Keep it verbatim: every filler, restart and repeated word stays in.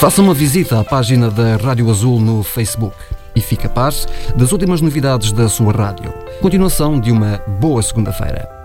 Faça uma visita à página da Rádio Azul no Facebook e fique a par das últimas novidades da sua rádio. Continuação de uma boa segunda-feira.